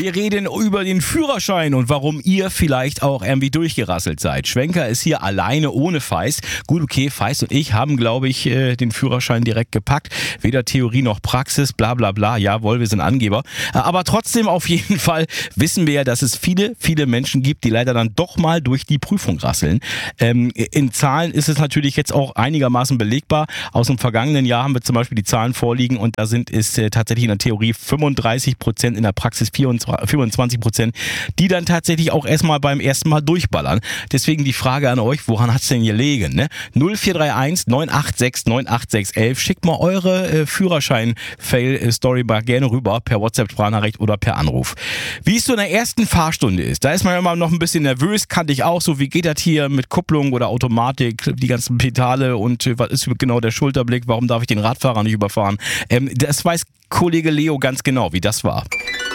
Wir reden über den Führerschein und warum ihr vielleicht auch irgendwie durchgerasselt seid. Schwenker ist hier alleine ohne Feist. Gut, okay, Feist und ich haben, glaube ich, den Führerschein direkt gepackt. Weder Theorie noch Praxis, bla bla bla. Jawohl, wir sind Angeber. Aber trotzdem auf jeden Fall wissen wir ja, dass es viele, viele Menschen gibt, die leider dann doch mal durch die Prüfung rasseln. In Zahlen ist es natürlich jetzt auch einigermaßen belegbar. Aus dem vergangenen Jahr haben wir zum Beispiel die Zahlen vorliegen und da sind es tatsächlich in der Theorie 35%, in der Praxis 25%, die dann tatsächlich auch erstmal beim ersten Mal durchballern. Deswegen die Frage an euch, woran hat's denn gelegen? Ne? 0431 986 98611. Schickt mal eure Führerschein-Fail-Story mal gerne rüber per WhatsApp-Sprachnachricht oder per Anruf. Wie es so in der ersten Fahrstunde ist, da ist man immer noch ein bisschen nervös, kannte ich auch so, wie geht das hier mit Kupplung oder Automatik, die ganzen Pedale und was ist genau der Schulterblick, warum darf ich den Radfahrer nicht überfahren? Das weiß Kollege Leo ganz genau, wie das war.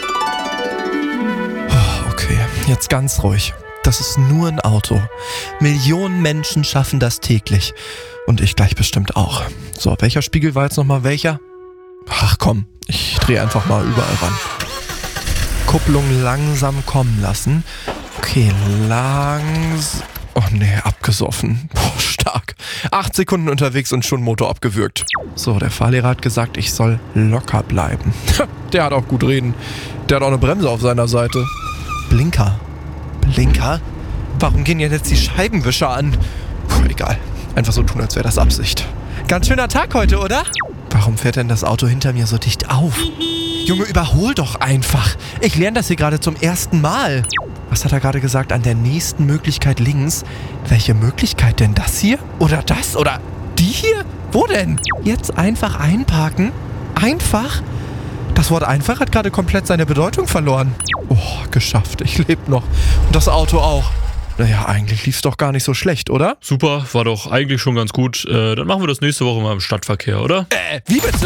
Okay, jetzt ganz ruhig. Das ist nur ein Auto. Millionen Menschen schaffen das täglich. Und ich gleich bestimmt auch. So, welcher Spiegel war jetzt nochmal welcher? Ach komm, ich drehe einfach mal überall ran. Kupplung langsam kommen lassen. Okay, Oh nee, abgesoffen. Boah, stark. 8 Sekunden unterwegs und schon Motor abgewürgt. So, der Fahrlehrer hat gesagt, ich soll locker bleiben. Der hat auch gut reden. Der hat auch eine Bremse auf seiner Seite. Blinker? Warum gehen jetzt die Scheibenwischer an? Puh, egal. Einfach so tun, als wäre das Absicht. Ganz schöner Tag heute, oder? Warum fährt denn das Auto hinter mir so dicht auf? Junge, überhol doch einfach. Ich lerne das hier gerade zum ersten Mal. Was hat er gerade gesagt? An der nächsten Möglichkeit links. Welche Möglichkeit denn? Das hier? Oder das? Oder die hier? Wo denn? Jetzt einfach einparken? Einfach? Das Wort einfach hat gerade komplett seine Bedeutung verloren. Oh, geschafft. Ich lebe noch. Und das Auto auch. Naja, eigentlich lief's doch gar nicht so schlecht, oder? Super, war doch eigentlich schon ganz gut. Dann machen wir das nächste Woche mal im Stadtverkehr, oder? Wie bitte?